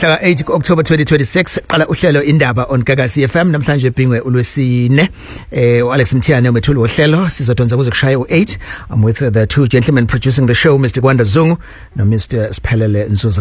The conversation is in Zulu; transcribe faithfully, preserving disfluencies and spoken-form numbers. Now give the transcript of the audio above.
mhla eight October twenty twenty-six qala uhlelo indaba on Gagasi F M namhlanje bhingwe ulwesine eh uAlex Mthiyane umethuli wohlelo sizodonza kuze kushaya u eight. I'm with the two gentlemen producing the show, Mister Gwanda Zungu no Mister Siphelele Nzuza.